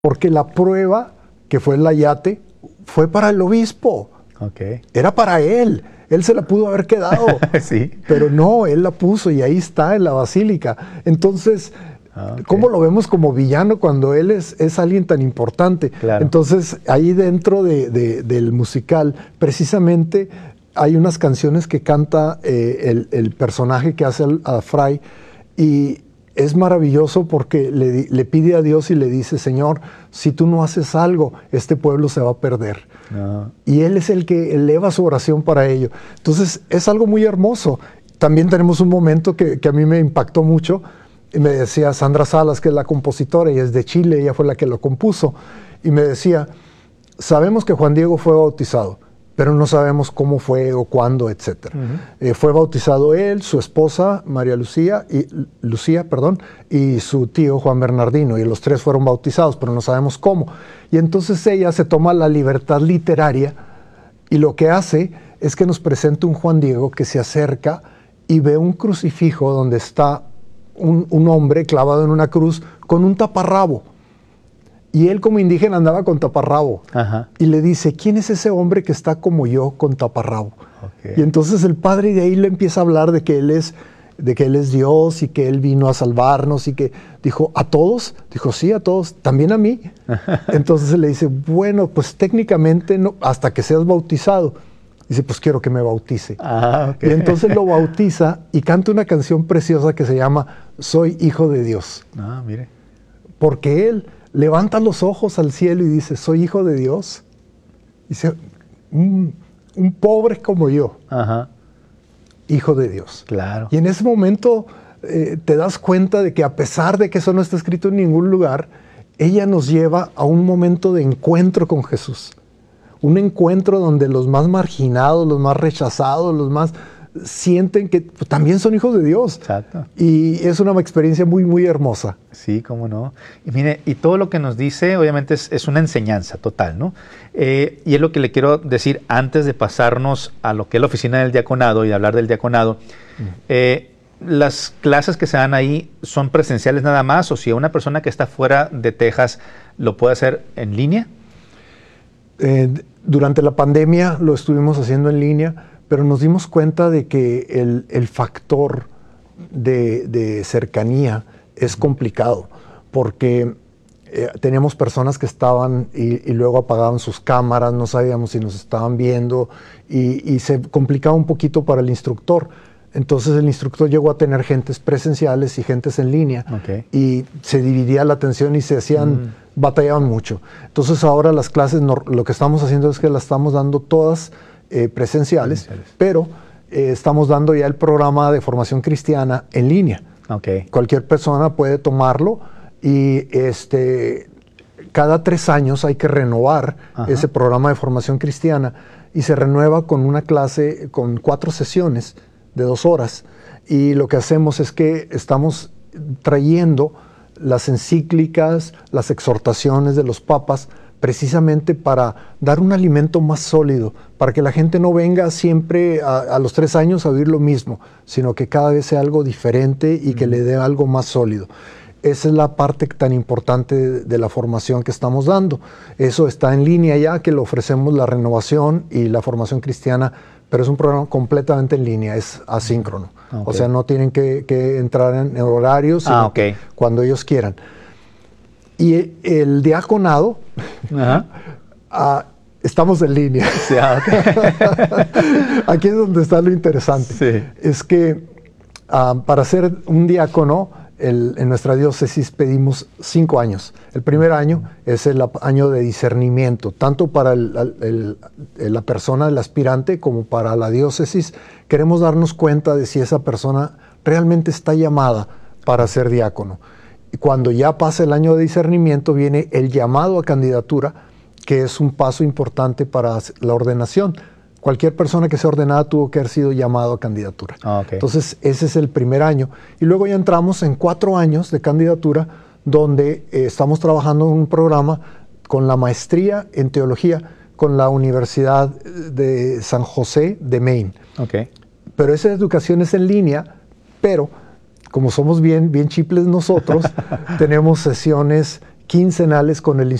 porque la prueba, que fue el ayate, fue para el obispo. Okay. Era para él. Él se la pudo haber quedado. Sí. Pero no, él la puso y ahí está en la basílica. Entonces, Okay. ¿cómo lo vemos como villano cuando él es alguien tan importante? Claro. Entonces, ahí dentro del musical, precisamente hay unas canciones que canta el personaje que hace a Fray, y es maravilloso porque le pide a Dios y le dice: Señor, si tú no haces algo, este pueblo se va a perder. No. Y él es el que eleva su oración para ello. Entonces, es algo muy hermoso. También tenemos un momento que a mí me impactó mucho. Y me decía Sandra Salas, que es la compositora y es de Chile, ella fue la que lo compuso. Y me decía: sabemos que Juan Diego fue bautizado, pero no sabemos cómo fue o cuándo, etc. Fue bautizado él, su esposa María Lucía, y su tío Juan Bernardino, y los tres fueron bautizados, pero no sabemos cómo. Y entonces ella se toma la libertad literaria y lo que hace es que nos presenta un Juan Diego que se acerca y ve un crucifijo donde está un hombre clavado en una cruz con un taparrabo. Y él, como indígena, andaba con taparrabo. Ajá. Y le dice: ¿quién es ese hombre que está como yo con taparrabo? Okay. Y entonces el padre de ahí le empieza a hablar de que él es Dios y que él vino a salvarnos, y que dijo: ¿a todos? Dijo: sí, a todos, también a mí. Entonces le dice: bueno, pues técnicamente no, hasta que seas bautizado. Dice: pues quiero que me bautice. Okay. Y entonces lo bautiza y canta una canción preciosa que se llama Soy hijo de Dios. Mire. Porque él levanta los ojos al cielo y dice: soy hijo de Dios. Dice: un pobre como yo. Ajá. Hijo de Dios. Claro. Y en ese momento te das cuenta de que, a pesar de que eso no está escrito en ningún lugar, ella nos lleva a un momento de encuentro con Jesús. Un encuentro donde los más marginados, los más rechazados, los más sienten que pues, también son hijos de Dios. Exacto. Y es una experiencia muy, muy hermosa. Sí, cómo no. Y mire, y todo lo que nos dice, obviamente, es una enseñanza total, ¿no? Y es lo que le quiero decir antes de pasarnos a lo que es la oficina del diaconado y hablar del diaconado. Las clases que se dan ahí son presenciales nada más, o si una persona que está fuera de Texas lo puede hacer en línea. Durante la pandemia lo estuvimos haciendo en línea, pero nos dimos cuenta de que el factor de cercanía es complicado, porque teníamos personas que estaban y luego apagaban sus cámaras, no sabíamos si nos estaban viendo, y se complicaba un poquito para el instructor. Entonces el instructor llegó a tener gentes presenciales y gentes en línea, Okay. y se dividía la atención y se hacían, batallaban mucho. Entonces ahora las clases, lo que estamos haciendo es que las estamos dando todas presenciales, pero estamos dando ya el programa de formación cristiana en línea. Okay. Cualquier persona puede tomarlo, y cada 3 años hay que renovar ese programa de formación cristiana, y se renueva con una clase con 4 sesiones de 2 horas. Y lo que hacemos es que estamos trayendo las encíclicas, las exhortaciones de los papas, precisamente para dar un alimento más sólido, para que la gente no venga siempre a los 3 años a oír lo mismo, sino que cada vez sea algo diferente y que le dé algo más sólido. Esa es la parte tan importante de la formación que estamos dando. Eso está en línea ya, que lo ofrecemos, la renovación y la formación cristiana, pero es un programa completamente en línea, es asíncrono. Okay. O sea, no tienen que entrar en horarios, sino cuando ellos quieran. Y el diaconado, estamos en línea. Sí, okay. Aquí es donde está lo interesante. Sí. Es que para ser un diácono, en nuestra diócesis pedimos 5 años. El primer año es el año de discernimiento, tanto para la persona, el aspirante, como para la diócesis. Queremos darnos cuenta de si esa persona realmente está llamada para ser diácono. Y cuando ya pasa el año de discernimiento, viene el llamado a candidatura, que es un paso importante para la ordenación. Cualquier persona que sea ordenada tuvo que haber sido llamado a candidatura. Okay. Entonces, ese es el primer año. Y luego ya entramos en 4 años de candidatura, donde estamos trabajando en un programa con la maestría en teología con la Universidad de San José de Maine. Okay. Pero esa educación es en línea, pero como somos bien chiples nosotros, tenemos sesiones quincenales con el